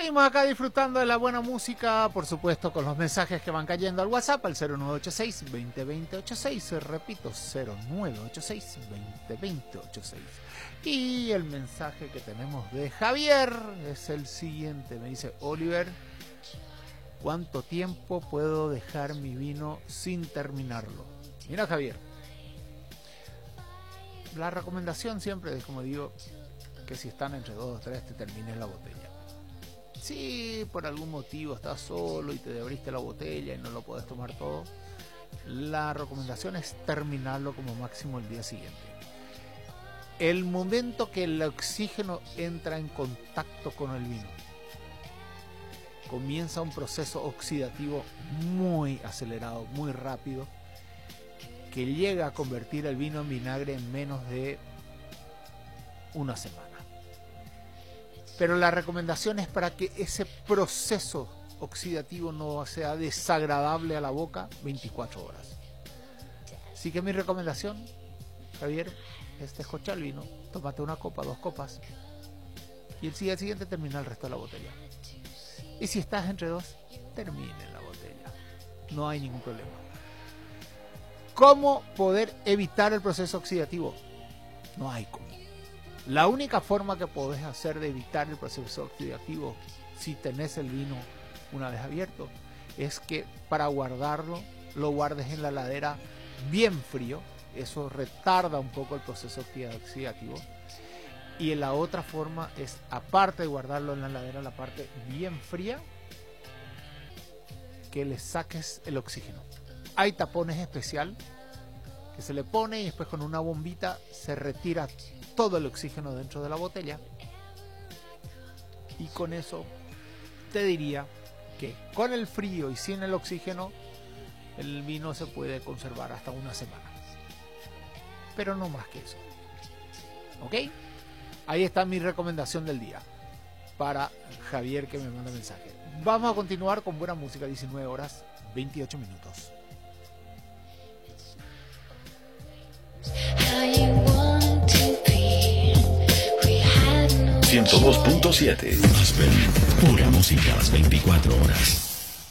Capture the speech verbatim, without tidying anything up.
seguimos acá disfrutando de la buena música, por supuesto con los mensajes que van cayendo al WhatsApp al cero nueve ocho seis, veinte veinte ochenta y seis, repito, cero nueve ocho seis, veinte veinte ochenta y seis. Y el mensaje que tenemos de Javier es el siguiente, me dice: Oliver, ¿cuánto tiempo puedo dejar mi vino sin terminarlo? Mira, Javier, la recomendación siempre es, como digo, que si están entre dos o tres te termines la botella. Si por algún motivo estás solo y te abriste la botella y no lo puedes tomar todo, la recomendación es terminarlo como máximo el día siguiente. El momento que el oxígeno entra en contacto con el vino, comienza un proceso oxidativo muy acelerado, muy rápido, que llega a convertir el vino en vinagre en menos de una semana. Pero la recomendación es para que ese proceso oxidativo no sea desagradable a la boca veinticuatro horas. Así que mi recomendación, Javier, es descorchar el vino, tómate una copa, dos copas, y el día siguiente termina el resto de la botella. Y si estás entre dos, termine la botella. No hay ningún problema. ¿Cómo poder evitar el proceso oxidativo? No hay cómo. La única forma que podés hacer de evitar el proceso oxidativo, si tenés el vino una vez abierto, es que para guardarlo, lo guardes en la heladera bien frío. Eso retarda un poco el proceso oxidativo. Y la otra forma es, aparte de guardarlo en la heladera, la parte bien fría, que le saques el oxígeno. Hay tapones especial que se le pone y después con una bombita se retira todo el oxígeno dentro de la botella, y con eso te diría que con el frío y sin el oxígeno el vino se puede conservar hasta una semana, pero no más que eso. ¿Ok? Ahí está mi recomendación del día para Javier, que me manda mensaje. Vamos a continuar con buena música. Diecinueve horas veintiocho minutos. ciento dos punto siete. Pura música las veinticuatro horas.